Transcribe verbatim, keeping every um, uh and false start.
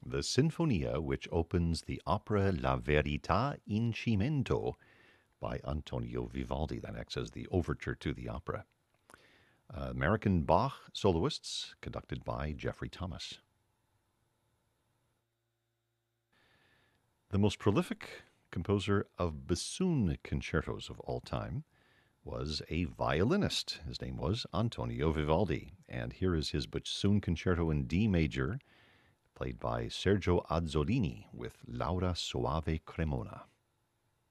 the Sinfonia which opens the opera La Verità in Cimento by Antonio Vivaldi. That acts as the overture to the opera. Uh, American Bach soloists, conducted by Jeffrey Thomas. The most prolific composer of bassoon concertos of all time was a violinist. His name was Antonio Vivaldi, and here is his bassoon concerto in D major, played by Sergio Azzolini with Laura Soave Cremona.